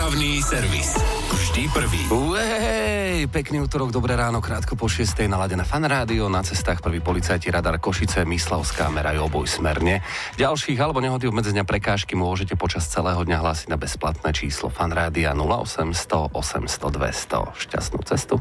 Dopravný servis. Vždy prvý. Pekný útorok, dobré ráno, krátko po 6:00 naladené Fan Rádio. Na cestách prvý policajti radar Košice, Myslavská merajú obojsmerne. Ďalších alebo nehody, obmedzenia, prekážky môžete počas celého dňa hlásiť na bezplatné číslo Fan Rádia 0800 800 200. Šťastnú cestu.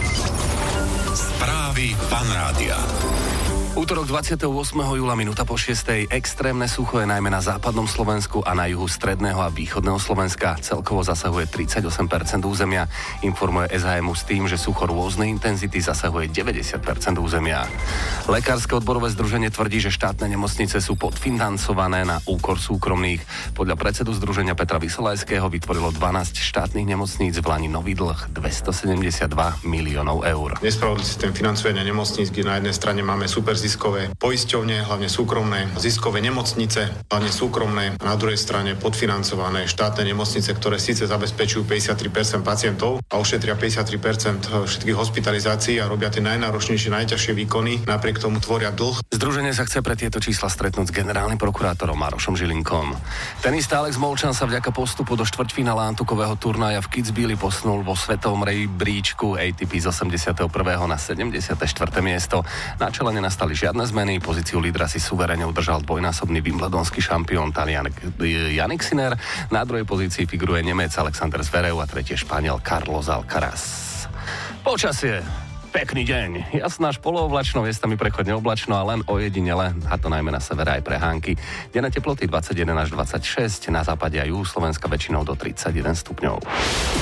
Správy Fan Rádia. Útorok 28. júla, minúta po 6:00. Extrémne sucho je najmä na západnom Slovensku a na juhu stredného a východného Slovenska. Celkovo zasahuje 38% územia. Informuje SHMU s tým, že sucho rôznej intenzity zasahuje 90% územia. Lekárske odborové združenie tvrdí, že štátne nemocnice sú podfinancované na úkor súkromných. Podľa predsedu združenia Petra Vysolajského vytvorilo 12 štátnych nemocníc v lani nový dlh 272 miliónov eur. Nespravodlivý systém financovania nemocníc, kde na jednej strane máme super ziskové poisťovne, hlavne súkromné, ziskové nemocnice, hlavne súkromné, a na druhej strane podfinancované štátne nemocnice, ktoré síce zabezpečujú 53% pacientov a ošetria 53% všetkých hospitalizácií a robia tie najnáročnejšie, najťažšie výkony, napriek tomu tvoria dlh. Združenie sa chce pre tieto čísla stretnúť s generálnym prokurátorom Marošom Žilinkom. Tenista Alex Molčan sa vďaka postupu do štvrťfinále antukového turnaja v Kitzbüheli posunul vo svetovom rebríčku ATP z 81. na 74. miesto. Na čele nenastali žiadne zmeny, pozíciu lídra si suverene udržal dvojnásobný wimbledonský šampión Talian Jannik Sinner, na druhej pozícii figuruje Nemec Alexander Zverev a tretie Španiel Carlos Alcaraz. Počasie. Pekný deň. Jasná až polooblačno, miestami prechodne oblačno a len ojedinele, a to najmä na severe aj prehánky. Denné teploty 21 až 26, na západe a juhu Slovenska väčšinou do 31 stupňov.